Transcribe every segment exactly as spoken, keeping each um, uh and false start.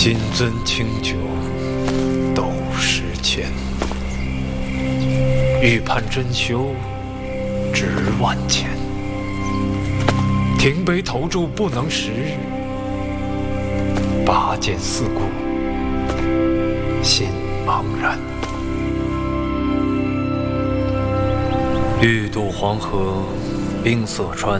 金樽清酒斗十千，欲攀珍馐值万钱。停杯投箸不能食，拔剑四顾心茫然。欲渡黄河冰塞川，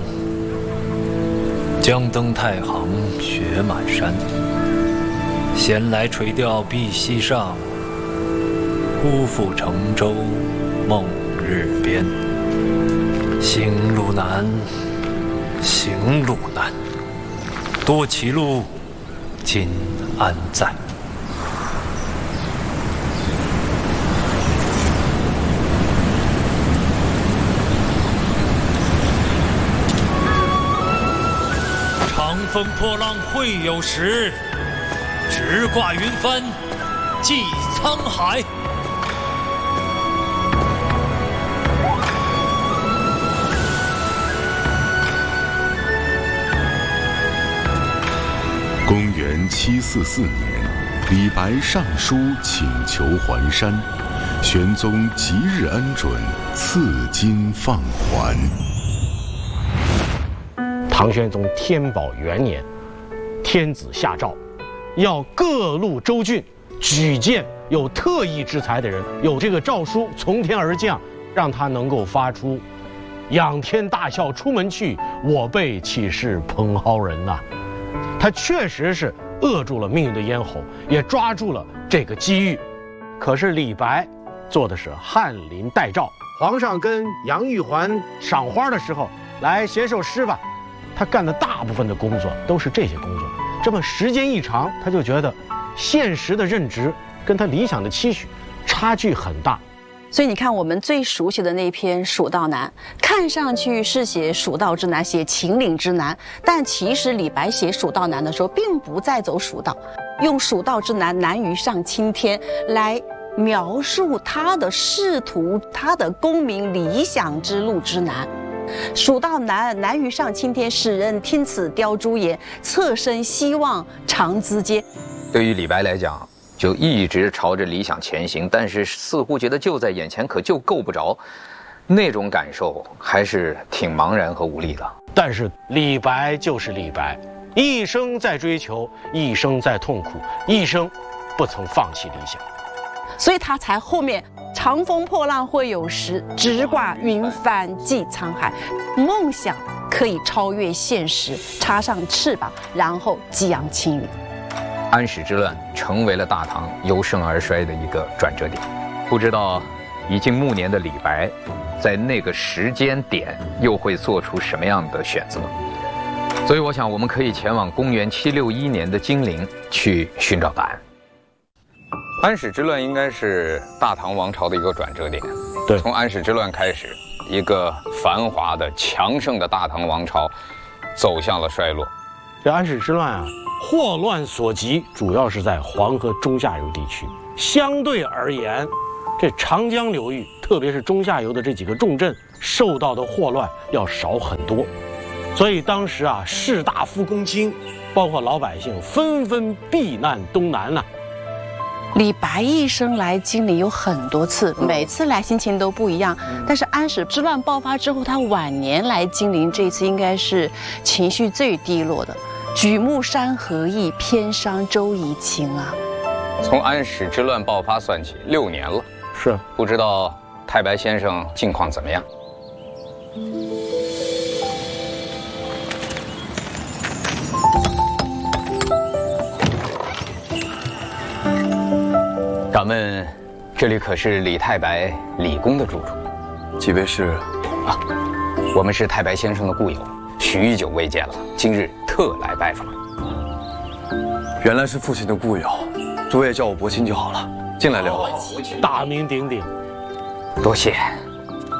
将登太行雪满山。闲来垂钓碧溪上，忽复乘舟梦日边。行路难，行路难，多歧路，今安在？长风破浪会有时，直挂云帆济沧海。 公元七四四年，李白上书请求还山，玄宗即日恩准，赐金放还。 唐玄宗天宝元年，天子下诏，要各路州郡举荐有特异之才的人，有这个诏书从天而降，让他能够发出仰天大笑出门去，我辈岂是蓬蒿人呐、啊。他确实是扼住了命运的咽喉，也抓住了这个机遇。可是李白做的是翰林待诏，皇上跟杨玉环赏花的时候，来写首诗吧。他干的大部分的工作都是这些工作。这么时间一长，他就觉得现实的任职跟他理想的期许差距很大。 所以你看，我们最熟悉的那篇《蜀道难》，看上去是写蜀道之难，写秦岭之难，但其实李白写《蜀道难》的时候，并不在走蜀道，用蜀道之难，难于上青天来描述他的仕途，他的功名理想之路之难。蜀道难，难于上青天，使人听此凋朱颜，侧身希望长咨嗟。 对于李白来讲，就一直朝着理想前行，但是似乎觉得就在眼前，可就够不着，那种感受还是挺茫然和无力的。 但是李白就是李白，一生在追求，一生在痛苦，一生不曾放弃理想， 所以他才后面长风破浪会有时，直挂云帆济沧海。梦想可以超越现实，插上翅膀，然后激扬青云。 安史之乱成为了大唐由盛而衰的一个转折点。不知道已经暮年的李白，在那个时间点又会做出什么样的选择？所以我想，我们可以前往公元七六一年的金陵去寻找答案。安史之乱应该是大唐王朝的一个转折点。 对， 从安史之乱开始，一个繁华的、强盛的大唐王朝走向了衰落。 这安史之乱啊，祸乱所及，主要是在黄河中下游地区。相对而言，这长江流域，特别是中下游的这几个重镇，受到的祸乱要少很多。所以当时啊，士大夫公卿，包括老百姓，纷纷避难东南了、啊。 李白一生来金陵有很多次，每次来心情都不一样。但是安史之乱爆发之后，他晚年来金陵，这一次应该是情绪最低落的。举目山河异，偏伤周夷情啊！ 从安史之乱爆发算起，六年了。 是， 不知道太白先生近况怎么样？敢问，这里可是李太白李公的住处？ 几位是？ 啊，我们是太白先生的故友，许久未见了，今日特来拜访。 原来是父亲的故友，诸位叫我伯钦就好了。进来聊。 大名鼎鼎。 多谢。